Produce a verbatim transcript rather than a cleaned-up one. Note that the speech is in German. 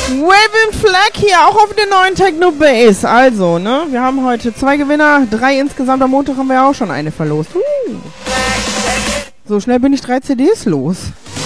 Raven Flag hier, auch auf den neuen Techno Bass. Also, ne, wir haben heute zwei Gewinner, drei insgesamt. Am Montag haben wir ja auch schon eine verlost. Uh. So schnell bin ich drei C Ds los.